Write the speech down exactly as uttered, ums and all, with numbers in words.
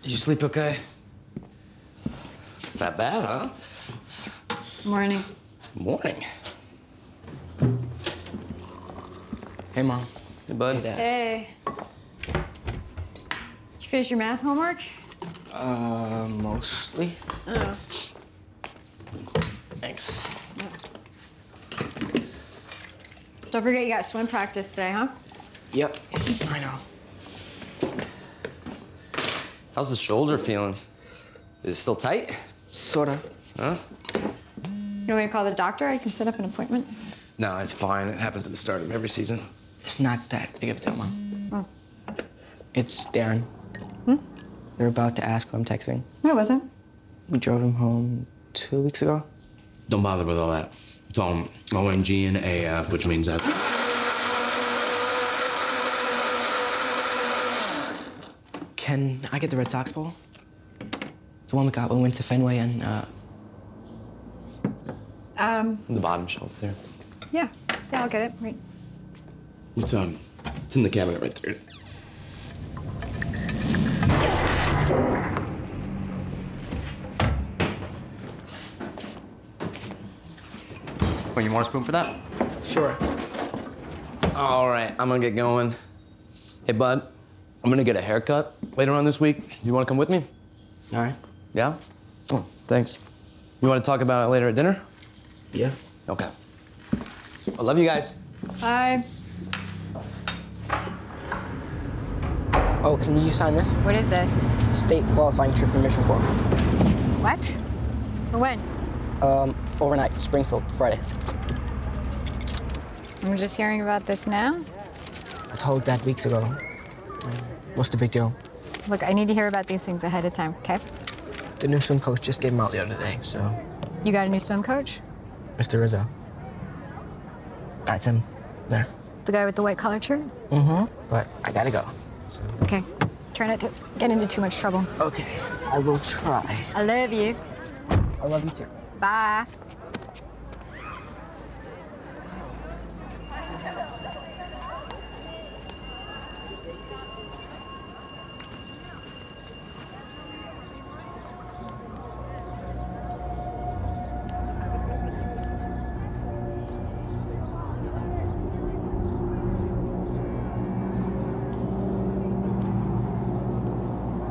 You sleep okay? Not bad, huh? Morning. Morning. Hey, Mom. Hey, bud. Hey, Dad. Hey. Did you finish your math homework? Uh, mostly. Oh. Thanks. Don't forget you got swim practice today, huh? Yep, I know. How's the shoulder feeling? Is it still tight? Sorta. Huh? You want me to call the doctor? I can set up an appointment. No, it's fine. It happens at the start of every season. It's not that big of a deal, Mom. Oh. It's Darren. Hmm? You're about to ask who I'm texting. No, it wasn't. We drove him home two weeks ago. Don't bother with all that. It's all O M G and A F, which means that. Can I get the Red Sox bowl? The one we got when we went to Fenway and, uh... Um, The bottom shelf there. yeah. Yeah, I'll get it. Right. It's, um, it's in the cabinet right there. Well, you want a spoon for that? Sure. All right, I'm gonna get going. Hey, bud, I'm gonna get a haircut later on this week. You wanna come with me? All right. Yeah? Oh, thanks. You wanna talk about it later at dinner? Yeah. Okay. I love you guys. Bye. Oh, can you sign this? What is this? State qualifying trip permission form. What? For when? Um, overnight, Springfield, Friday. I'm just hearing about this now. I told Dad weeks ago. What's the big deal? Look, I need to hear about these things ahead of time, okay? The new swim coach just gave him out the other day, so... You got a new swim coach? Mister Rizzo. That's him. There. The guy with the white collared shirt? Mm-hmm. But I gotta go. So. Okay. Try not to get into too much trouble. Okay. I will try. I love you. I love you too. Bye.